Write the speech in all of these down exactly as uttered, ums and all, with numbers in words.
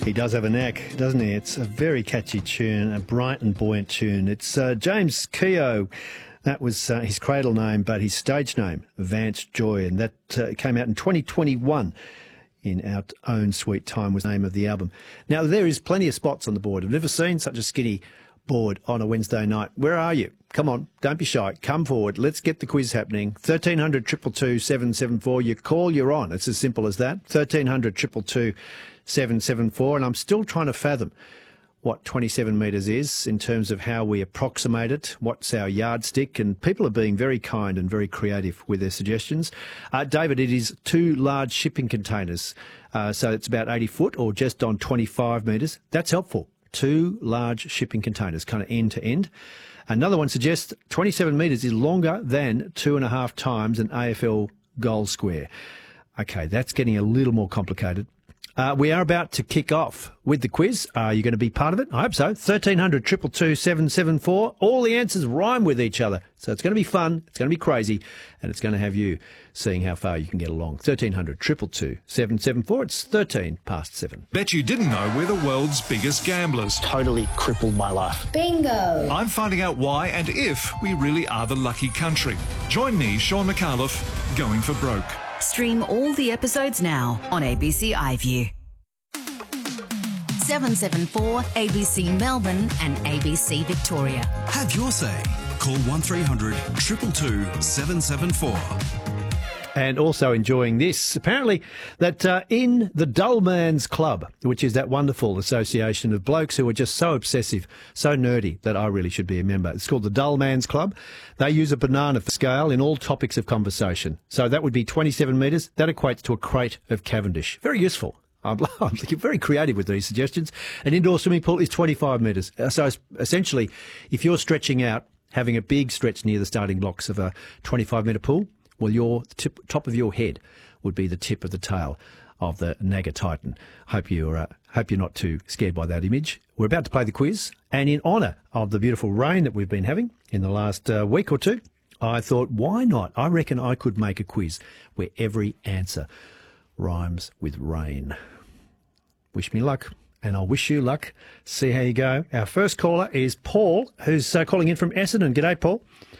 He does have a knack, doesn't he? It's a very catchy tune, a bright and buoyant tune. It's uh, James Keogh. That was uh, his cradle name, but his stage name, Vance Joy, and that uh, came out in twenty twenty-one. In Our Own Sweet Time was the name of the album. Now, there is plenty of spots on the board. I've never seen such a skinny board on a Wednesday night. Where are you? Come on, don't be shy. Come forward. Let's get the quiz happening. thirteen hundred, two two two, seven seven four. You call, you're on. It's as simple as that. thirteen hundred, two two two, seven seven four. And I'm still trying to fathom what twenty-seven metres is in terms of how we approximate it, what's our yardstick, and people are being very kind and very creative with their suggestions. Uh, David, it is two large shipping containers, uh, so it's about eighty foot or just on twenty-five metres. That's helpful. Two large shipping containers, kind of end to end. Another one suggests twenty-seven metres is longer than two and a half times an A F L goal square. Okay, that's getting a little more complicated. Uh, we are about to kick off with the quiz. Are you going to be part of it? I hope so. thirteen hundred, two two two, seven seven four. All the answers rhyme with each other. So it's going to be fun, it's going to be crazy, and it's going to have you seeing how far you can get along. thirteen hundred, two two two, seven seven four. It's thirteen past seven. Bet you didn't know we're the world's biggest gamblers. Totally crippled my life. Bingo! I'm finding out why and if we really are the lucky country. Join me, Sean McAuliffe, Going for Broke. Stream all the episodes now on A B C iView. seven seven four A B C Melbourne and A B C Victoria. Have your say. Call one three hundred, two two two, seven seven four. And also enjoying this, apparently, that uh, in the Dull Man's Club, which is that wonderful association of blokes who are just so obsessive, so nerdy, that I really should be a member. It's called the Dull Man's Club. They use a banana for scale in all topics of conversation. So that would be twenty-seven metres. That equates to a crate of Cavendish. Very useful. I'm, I'm very creative with these suggestions. An indoor swimming pool is twenty-five metres. So essentially, if you're stretching out, having a big stretch near the starting blocks of a twenty-five metre pool, well, your tip, top of your head would be the tip of the tail of the Naga Titan. Hope you're, uh, hope you're not too scared by that image. We're about to play the quiz, and in honour of the beautiful rain that we've been having in the last uh, week or two, I thought, why not? I reckon I could make a quiz where every answer rhymes with rain. Wish me luck, and I'll wish you luck. See how you go. Our first caller is Paul, who's uh, calling in from Essendon. G'day, Paul.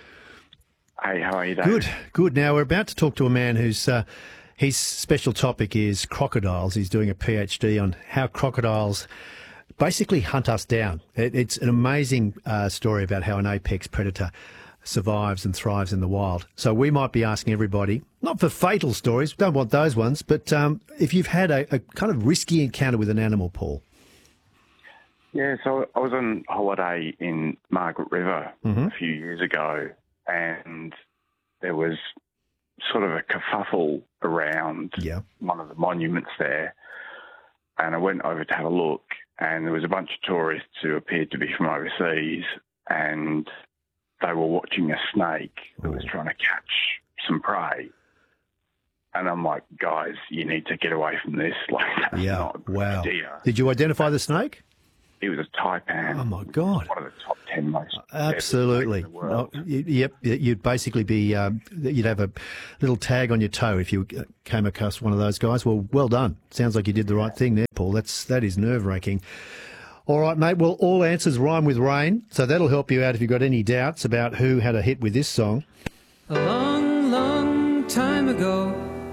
Hey, how are you, David? Good, good. Now, we're about to talk to a man whose uh, his special topic is crocodiles. He's doing a PhD on how crocodiles basically hunt us down. It, it's an amazing uh, story about how an apex predator survives and thrives in the wild. So we might be asking everybody, not for fatal stories, don't want those ones, but um, if you've had a, a kind of risky encounter with an animal, Paul. Yeah, so I was on holiday in Margaret River Mm-hmm. a few years ago, and there was sort of a kerfuffle around Yeah. one of the monuments there, and I went over to have a look, and there was a bunch of tourists who appeared to be from overseas, and they were watching a snake that was trying to catch some prey. And I'm like, guys, you need to get away from this. Like, that's Yeah, not a good wow. idea. Did you identify the snake? It was a taipan. Oh, my God. One of the top ten most Absolutely. deadly snakes in the world. Oh, y- yep, you'd basically be, um, you'd have a little tag on your toe if you uh, came across one of those guys. Well, well done. Sounds like you did the right thing there, Paul. That's, that is nerve-wracking. All right, mate. Well, all answers rhyme with rain, so that'll help you out if you've got any doubts about who had a hit with this song. A long, long time ago.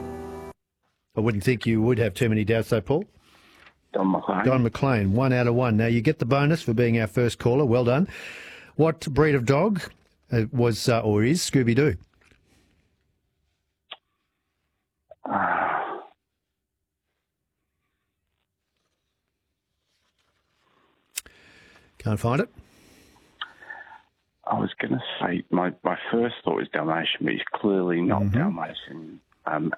I wouldn't think you would have too many doubts, though, Paul. Don McLean. Don McLean, one out of one. Now, you get the bonus for being our first caller. Well done. What breed of dog uh, was uh, or is Scooby-Doo? Uh, Can't find it? I was going to say, my, my first thought was Dalmatian, but he's clearly not Mm-hmm. Dalmatian. Um,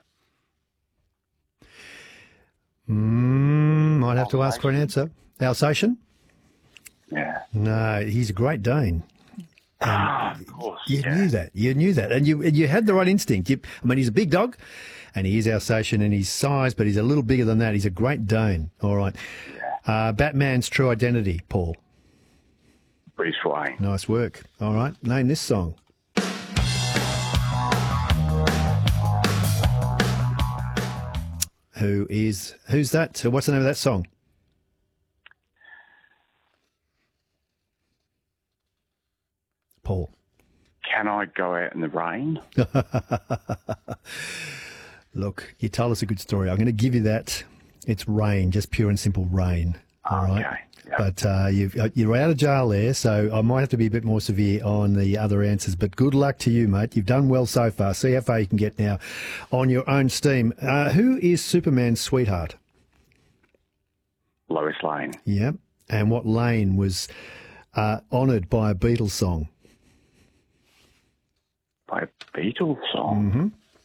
Mm, might have to ask for an answer. Alsatian? yeah. No, he's a Great Dane. Ah, of course. You yeah. knew that. You knew that. And you and you had the right instinct. You, I mean, he's a big dog, and he is Alsatian in his size, but he's a little bigger than that. He's a Great Dane. All right. Uh, Batman's true identity, Paul. Bruce Wayne. Nice work. All right. Name this song. Who is, who's that? So what's the name of that song? Paul. Can I go out in the rain? Look, you told us a good story. I'm going to give you that. It's rain, just pure and simple rain. All right. Okay. Yep. But uh, you've, you're out of jail there, so I might have to be a bit more severe on the other answers. But good luck to you, mate. You've done well so far. See how far you can get now on your own steam. Uh, who is Superman's sweetheart? Lois Lane. Yeah. And what lane was uh, honoured by a Beatles song? By a Beatles song? Mm-hmm.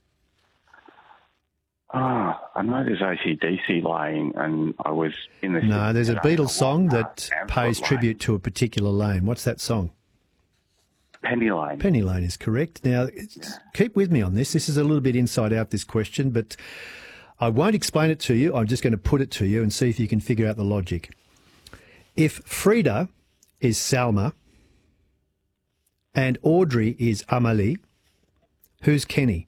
Ah, I know there's A C D C Lane, and I was in the... No, there's a Beatles song that Stanford pays Lane. tribute to a particular lane. What's that song? Penny Lane. Penny Lane is correct. Now, it's- keep with me on this. This is a little bit inside out, this question, but I won't explain it to you. I'm just going to put it to you and see if you can figure out the logic. If Frida is Salma and Audrey is Amalie, who's Kenny?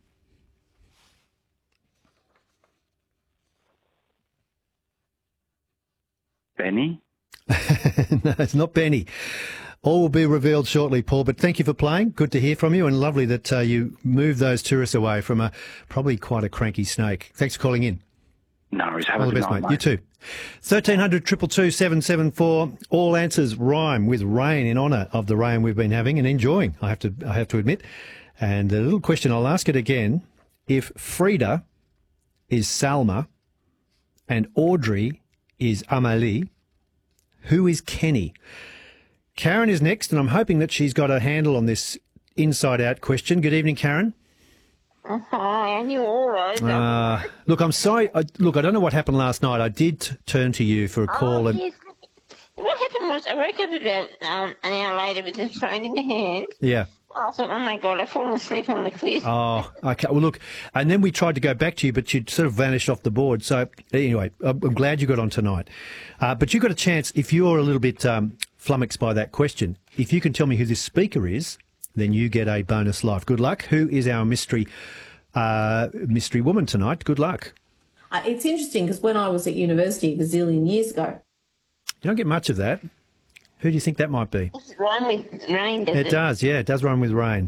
Benny? No, it's not Benny. All will be revealed shortly, Paul, but thank you for playing. Good to hear from you, and lovely that uh, you moved those tourists away from a probably quite a cranky snake. Thanks for calling in. No, worries. Have All a the good best, night, mate. You too. thirteen hundred, two two two, seven seven four. All answers rhyme with rain in honour of the rain we've been having and enjoying, I have to, I have to admit. And a little question, I'll ask it again. If Frida is Salma and Audrey is Amalie, who is Kenny? Karen is next, and I'm hoping that she's got a handle on this inside-out question. Good evening, Karen. Hi, and you all right? Uh, look, I'm sorry. I, look, I don't know what happened last night. I did t- turn to you for a call. Oh, and yes. What happened was I woke up about um, an hour later with the phone in the hand. Yeah. I thought, oh my God, I've fallen asleep on the quiz. Oh, okay. Well, look, and then we tried to go back to you, but you'd sort of vanished off the board. So anyway, I'm I'm glad you got on tonight. Uh, but you got a chance, if you're a little bit um, flummoxed by that question, if you can tell me who this speaker is, then you get a bonus life. Good luck. Who is our mystery uh, mystery woman tonight? Good luck. Uh, it's interesting because when I was at university a gazillion years ago, You don't get much of that. Who do you think that might be? Does it rhyme with rain, does It it? does, yeah. It does rhyme with rain.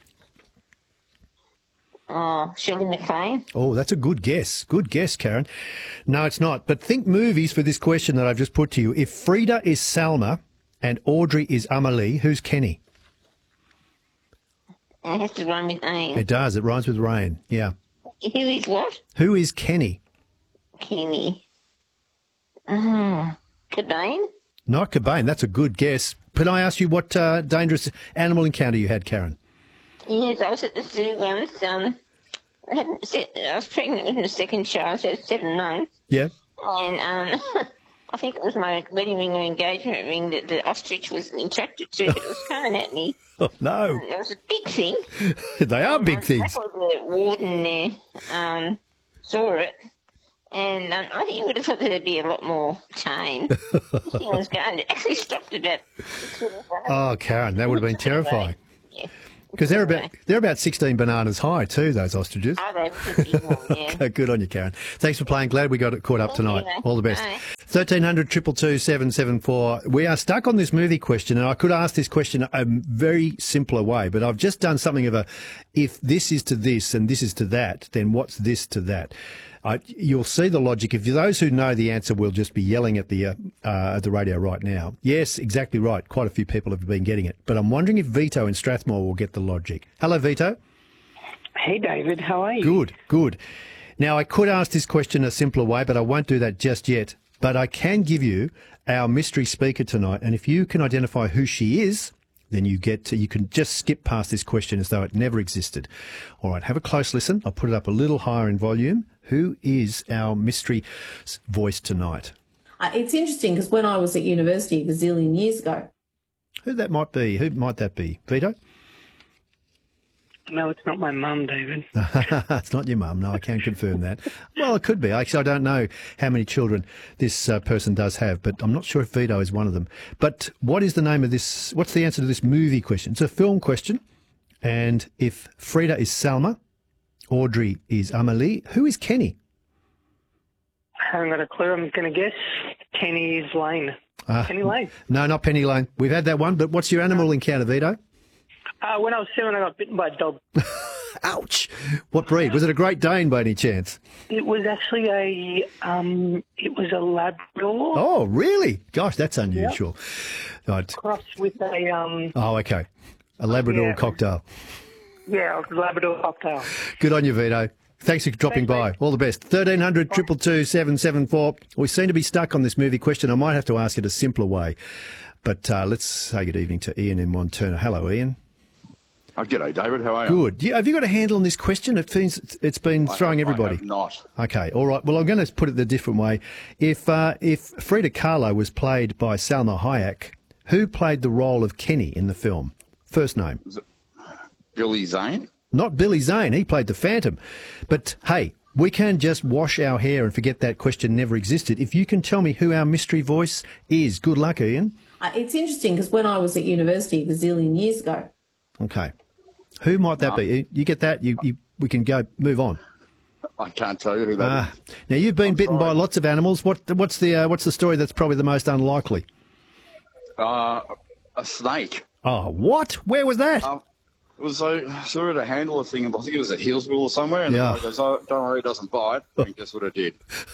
Oh, Shirley MacLaine. Oh, that's a good guess. Good guess, Karen. No, it's not. But think movies for this question that I've just put to you. If Frida is Salma and Audrey is Amalie, who's Kenny? It has to rhyme with rain. It does. It rhymes with rain. Yeah. Who is what? Who is Kenny? Kenny. Uh, Cobain? Not Cobain. That's a good guess. Can I ask you what uh, dangerous animal encounter you had, Karen? Yes, I was at the zoo once. Um, I, had, I was pregnant with my second child, so I was seven months. Yeah. And um, I think it was my wedding ring or engagement ring that the ostrich was attracted to. It was coming at me. Oh, no. It was a big thing. They are big things. That's why the warden there um, saw it. And um, I think you would have thought that it'd be a lot more tame. This thing was going. It actually stopped about. Oh, Karen, that would have been terrifying. Yeah. Because they're about they're about sixteen bananas high too, those ostriches. Oh, they were big one, yeah. Okay, good on you, Karen. Thanks for playing. Glad we got it caught up Thank tonight. you. All the best. Bye. thirteen hundred, two two two, seven seven four. We are stuck on this movie question, and I could ask this question a very simpler way, but I've just done something of a, if this is to this and this is to that, then what's this to that? I, you'll see the logic. If those who know the answer will just be yelling at the uh, uh, at the radio right now. Yes, exactly right. Quite a few people have been getting it. But I'm wondering if Vito in Strathmore will get the logic. Hello, Vito. Hey, David. How are you? Good, good. Now, I could ask this question a simpler way, but I won't do that just yet. But I can give you our mystery speaker tonight. And if you can identify who she is, then you get to, you can just skip past this question as though it never existed. All right, have a close listen. I'll put it up a little higher in volume. Who is our mystery s- voice tonight? uh, it's interesting because when I was at university a gazillion years ago, Who that might be? Who might that be? Vito? No, it's not my mum, David. It's not your mum. No, I can confirm that. Well, it could be. Actually, I don't know how many children this uh, person does have, but I'm not sure if Vito is one of them. But what is the name of this? What's the answer to this movie question? It's a film question. And if Frida is Salma, Audrey is Amalie, who is Kenny? I haven't got a clue. I'm going to guess Kenny's Lane. Uh, Penny Lane. No, not Penny Lane. We've had that one, but what's your animal encounter, Vito? Uh, when I was seven, I got bitten by a dog. Ouch! What breed? Was it a Great Dane by any chance? It was actually a, um, it was a Labrador. Oh, really? Gosh, that's unusual. Right. Crossed with a, um, Oh, okay. A Labrador Yeah. cocktail. yeah, a Labrador cocktail. Good on you, Vito. Thanks for dropping by. All the best. thirteen hundred, two two two, seven seven four. We seem to be stuck on this movie question. I might have to ask it a simpler way. But uh, let's say good evening to Ian in Montana. Hello, Ian. Oh, g'day, David. How are you? Good. Yeah, have you got a handle on this question? It seems it's been I throwing have- everybody. I have not. Okay, all right. Well, I'm going to put it a different way. If uh, if Frida Kahlo was played by Salma Hayek, who played the role of Kenny in the film? First name. Is it Billy Zane? Not Billy Zane. He played the Phantom. But, hey, we can just wash our hair and forget that question never existed. If you can tell me who our mystery voice is, good luck, Ian. Uh, it's interesting because when I was at university a gazillion years ago, Okay. Who might that be? You get that? You, you we can go move on. I can't tell you who that Ah, is. now you've been I'm bitten sorry. by lots of animals. What what's the uh, what's the story that's probably the most unlikely? Uh, a snake. Oh, what? Where was that? Um, it was so, sort of a handler thing. I think it was at Hillsville or somewhere. And Yeah. the guy goes, oh, don't worry, it doesn't bite. And guess what it did?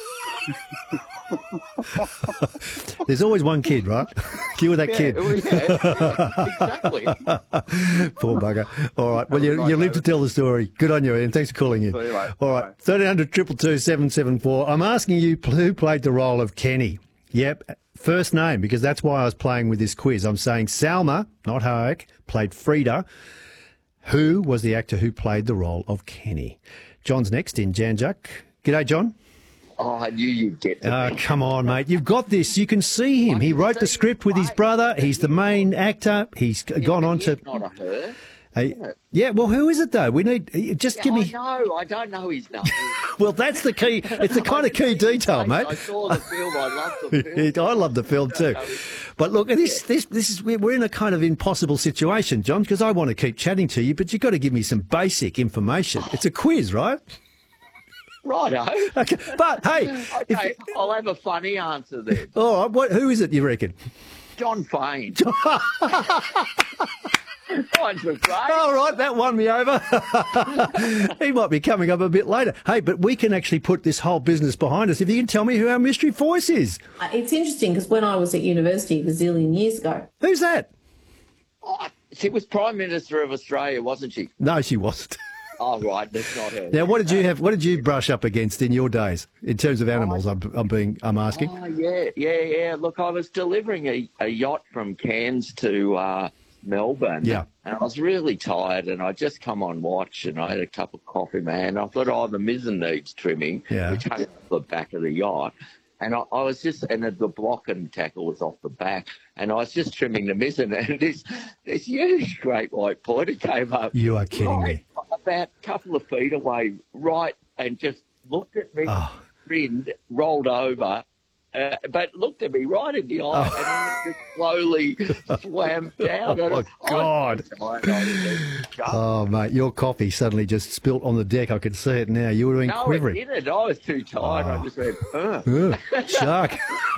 There's always one kid, right? You were that Yeah, kid. it was- yeah, exactly. Poor bugger. All right. Well, you, Have a you nice live to day. tell the story. Good on you, Ian. Thanks for calling in. See you, mate. All right. thirteen hundred, two two two, seven seven four. I'm asking you who played the role of Kenny. Yep. First name, because that's why I was playing with this quiz. I'm saying Salma, not Hayek, played Frida. Who was the actor who played the role of Kenny? John's next in Janjuk. G'day, John. Oh, I knew you'd get to Oh, me. come on, mate. You've got this. You can see him. He wrote the script with his brother. He's the main actor. He's gone on to... It's not a her. Hey, yeah, well, who is it, though? We need... Just give I me... know. I don't know his name. Well, that's the key. It's the kind of key detail, mate. I saw the film. I loved the film. I love the film too. But look, this, this, this is we're we're in a kind of impossible situation, John, because I want to keep chatting to you, but you've got to give me some basic information. It's a quiz, right? Righto. Okay, but hey, Okay, I'll have a funny answer then. all right, what, who is it, you reckon? John Fane. Mine's was great. All right, that won me over. He might be coming up a bit later. Hey, but we can actually put this whole business behind us if you can tell me who our mystery voice is. uh, it's interesting because when I was at university a gazillion years ago, Who's that? Oh, she was Prime Minister of Australia, wasn't she? No, she wasn't. Oh, right, that's not her. Now, what did you have? What did you brush up against in your days in terms of animals? I'm, I'm being, I'm asking. Oh, yeah, yeah, yeah. Look, I was delivering a, a yacht from Cairns to uh, Melbourne. Yeah. And I was really tired, and I just come on watch, and I had a cup of coffee in my hand. I thought, oh, the mizzen needs trimming, Yeah. which hung off the back of the yacht. And I, I was just, and the block and tackle was off the back, and I was just trimming the mizzen, and this this huge great white pointer came up. You are kidding right, me. About a couple of feet away, right, and just looked at me, Oh. grinned, rolled over, uh, but looked at me right in the eye, and then it just slowly swam down. Oh, And my I- God. I, I, I, Oh, mate, your coffee suddenly just spilt on the deck. I can see it now. You were doing no, quivering. it didn't. I was too tired. I just went, Ugh. Ugh, shark.